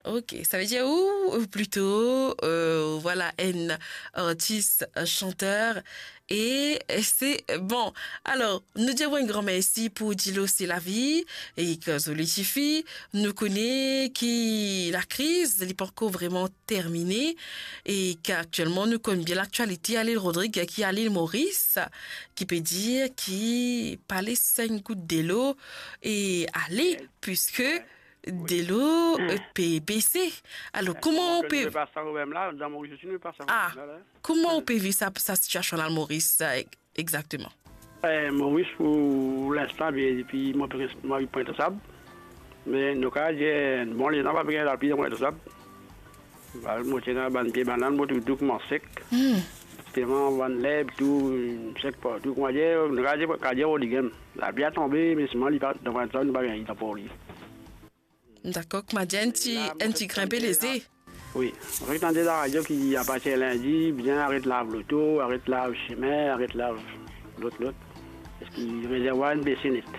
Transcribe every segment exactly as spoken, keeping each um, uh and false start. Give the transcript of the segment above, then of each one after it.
Ok, ça veut dire ou ou plutôt, euh, voilà, un artiste, un chanteur. Et c'est bon. Alors, nous disons un grand merci pour Dilo, c'est la vie. Et que Zolitifi nous connaît qui la crise n'est pas encore vraiment terminée. Et qu'actuellement, nous connaissons bien l'actualité à l'île Rodrigue, qui est à l'île Maurice, qui peut dire qui parlait cinq gouttes d'eau et aller, Eh, puisque ouais, oui. de l'eau euh, peut baisser. Alors, Comment comment on que nous peut... ne pas ça problème là, dans Maurice aussi, nous ne pas ça Ah, problème là. comment on Là. peut vivre sa, sa situation dans le Maurice, euh, exactement? Eh, Maurice, pour l'instant, bien, depuis mon moi, il pointe de sable. Mais nous, quand j'ai bon, les gens, pas bien, la pluie, pointe de sable. Bah, moi, j'ai un pied banane, moi, tout, tout comment sec. Hmm, Tellement, van lève, tout, sec, pas, tout, comment dire, nous, quand j'ai, quand j'ai, on dit, la pluie a tombé, mais seulement, il va, dans un temps, il va rien, il n'a pas lui. d'accord, que m'a dit un Et petit, là, un moi, petit grimpé j'entendais les là. ailes. Oui, on entendait la radio qui a passé lundi, bien, arrête la l'auto, arrête la le chemin, arrête la l'autre, l'autre. Parce qu'il réservoir une baissée nette.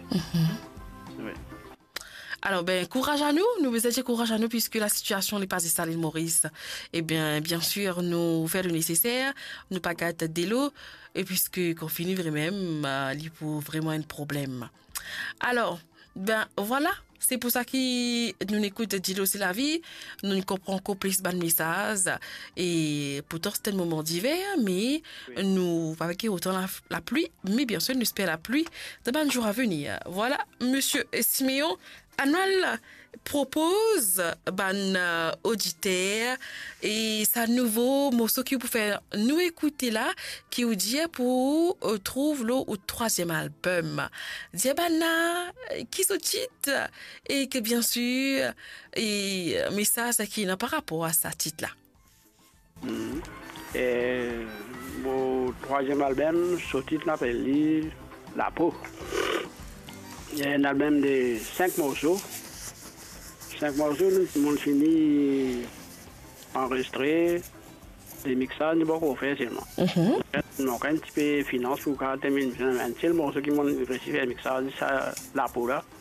Oui. Alors, ben, courage à nous, nous vous dire courage à nous, puisque la situation n'est pas ça, l'île Maurice. Eh bien, bien sûr, nous faire le nécessaire, nous pas gâter de l'eau, et puisque qu'on finit vraiment, euh, il faut vraiment un problème. Alors, ben voilà, c'est pour ça que nous écoutons Dilo c'est la vie, nous ne comprenons qu'au plus de messages et pourtant c'est un moment d'hiver, mais Oui. nous avec autant la, la pluie, mais bien sûr nous espérons la pluie dans les jours à venir. Voilà, Monsieur Siméon, Annuel propose ban euh, auditeur et sa nouveau morceau qui vous faire nous écouter là qui vous dit pour euh, trouve le au troisième album Diabana qui se titre et que bien sûr et euh, message qui n'a pas rapport à sa titre là. Mhm. Et mon troisième album, ce titre s'appelle La peau. Il y a un album de cinq morceaux. Cinq morceaux, tout le monde finit enregistré. Les mixages, nous ne pouvons pas faire seulement. Mhm. Donc, un petit peu de finance pour terminer. Un seul morceau qui m'a réussi à faire le mixage, c'est La peau là.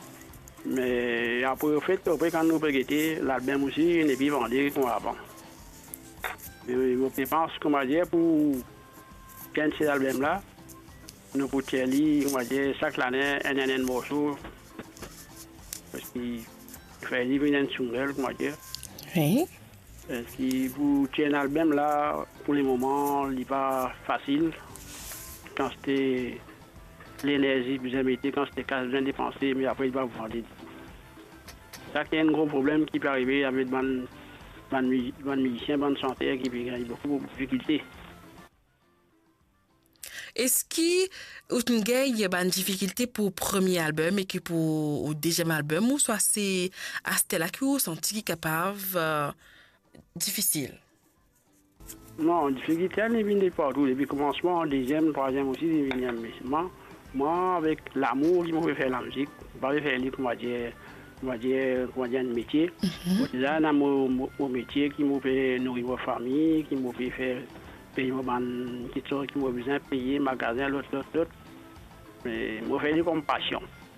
Mais après, au fait, après, quand nous regrettons, l'album aussi, il n'est plus vendu comme avant. Mais je pense, comment dire, pour gagner cet album-là, nous pouvons dire, comment dire, chaque année, un un un morceau. Parce qu'il fait livrer une single, comment dire. Oui. Parce que pour tirer un album, là, pour le moment, il n'est pas facile. Quand c'était l'énergie, vous avez été, quand c'était bien dépensé, mais après, il va vous vendre. Ça, c'est un gros problème qui peut arriver avec des musiciens, des chanteurs qui peuvent gagner beaucoup de difficultés. Est-ce qu'il y a une difficulté pour le premier album et que pour le deuxième album ou soit c'est à ce là que vous sentez capable euh, difficile? Non, difficulté, elle est venue partout. Depuis le commencement, deuxième, troisième aussi, elle est venue. Mais moi, moi, avec l'amour qui m'a fait faire la musique, je ne vais pas faire, comment dire, comment dire, comment dire, un métier. Mhm. J'ai un amour au métier qui m'a fait nourrir ma famille, qui m'a fait faire payer ma petite chose, qui m'a besoin de payer, magasin, l'autre, l'autre, l'autre. Mais moi, fait comme passion.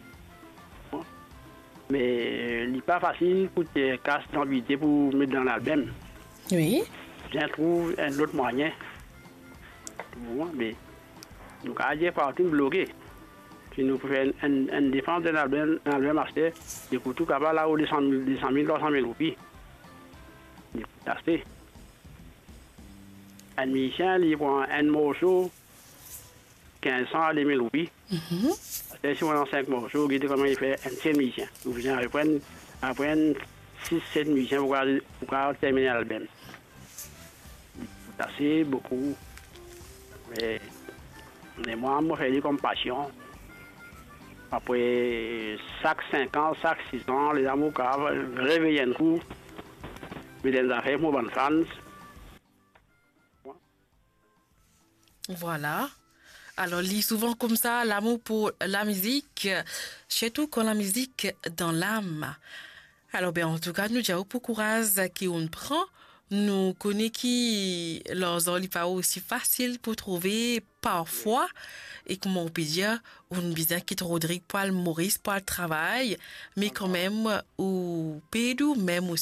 Mais il n'est pas facile pour te casser l'envie pour mettre dans l'album. Oui. Je trouve un autre moyen. Mais nous avons partout bloqué. Si nous faisons une, une défense d'un album, un album acheté, du coup, tout capable là où deux cent mille, trois cent mille roupies. Acheté. Un musicien, il prend un morceau, quinze cents à deux mille roupies. Mhm. Si on a cinq morceaux, regardez comment il fait un seul musicien. Vous apprenez après six sept musiciens pour pouvoir terminer l'album. C'est assez beaucoup. Mais, mais moi, je fais comme passion. Après chaque cinq ans, chaque six ans, les amours réveillent un coup. Mais les affaires, moi, bonne fans. Voilà. Alors, lis souvent comme ça l'amour pour la musique, surtout quand la musique dans l'âme. Alors, ben, en tout cas, nous disons pour courage qui on prend. Nous connaissons qui leurs n'est pas aussi facile pour trouver parfois. Et comment on peut dire, on besoin quitte Rodrigue pour le Maurice pour le travail, mais quand même, ou Pédou, même aussi.